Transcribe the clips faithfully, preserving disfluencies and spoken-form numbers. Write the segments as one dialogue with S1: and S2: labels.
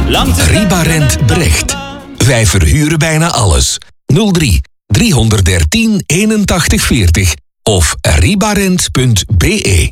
S1: Ribarent Brecht. Wij verhuren bijna alles. nul drie driehonderddertien eenentachtig veertig of ribarent punt be.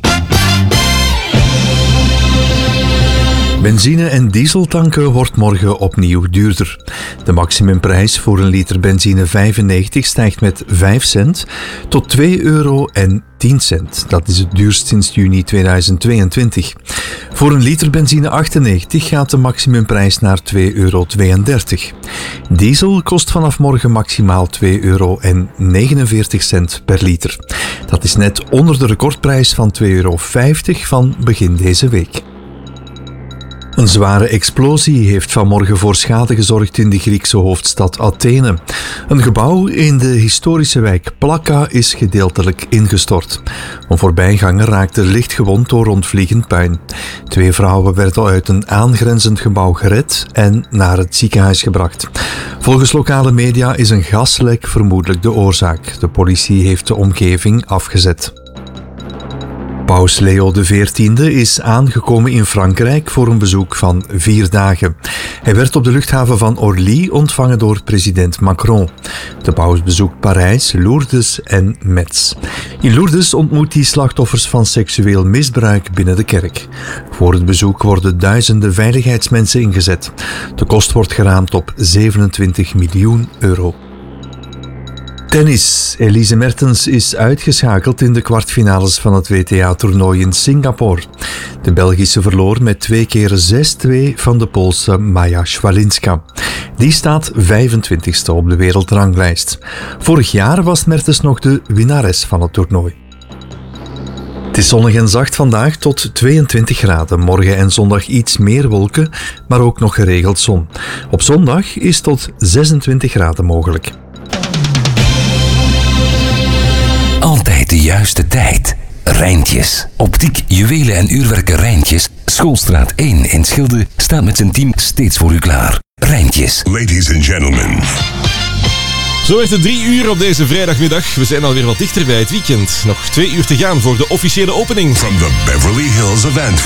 S2: Benzine- en dieseltanken wordt morgen opnieuw duurder. De maximumprijs voor een liter benzine vijfennegentig stijgt met vijf cent tot twee euro en tien cent. Dat is het duurst sinds juni tweeduizend tweeëntwintig. Voor een liter benzine achtennegentig gaat de maximumprijs naar twee euro tweeëndertig. Diesel kost vanaf morgen maximaal twee euro en negenenveertig cent per liter. Dat is net onder de recordprijs van twee euro vijftig van begin deze week. Een zware explosie heeft vanmorgen voor schade gezorgd in de Griekse hoofdstad Athene. Een gebouw in de historische wijk Plaka is gedeeltelijk ingestort. Een voorbijganger raakte licht gewond door ontvliegend puin. Twee vrouwen werden uit een aangrenzend gebouw gered en naar het ziekenhuis gebracht. Volgens lokale media is een gaslek vermoedelijk de oorzaak. De politie heeft de omgeving afgezet. Paus Leo de veertiende is aangekomen in Frankrijk voor een bezoek van vier dagen. Hij werd op de luchthaven van Orly ontvangen door president Macron. De paus bezoekt Parijs, Lourdes en Metz. In Lourdes ontmoet hij slachtoffers van seksueel misbruik binnen de kerk. Voor het bezoek worden duizenden veiligheidsmensen ingezet. De kost wordt geraamd op zevenentwintig miljoen euro. Tennis. Elise Mertens is uitgeschakeld in de kwartfinales van het W T A-toernooi in Singapore. De Belgische verloor met twee keer zes twee van de Poolse Maja Swalinska. Die staat vijfentwintigste op de wereldranglijst. Vorig jaar was Mertens nog de winnares van het toernooi. Het is zonnig en zacht vandaag tot tweeëntwintig graden. Morgen en zondag iets meer wolken, maar ook nog geregeld zon. Op zondag is tot zesentwintig graden mogelijk.
S1: Altijd de juiste tijd. Rijntjes. Optiek, juwelen en uurwerken Rijntjes. Schoolstraat één in Schilde staat met zijn team steeds voor u klaar. Rijntjes.
S3: Ladies and gentlemen.
S4: Zo werd het drie uur op deze vrijdagmiddag. We zijn alweer wat dichter bij het weekend. Nog twee uur te gaan voor de officiële opening.
S3: From the Beverly Hills of Antwerp.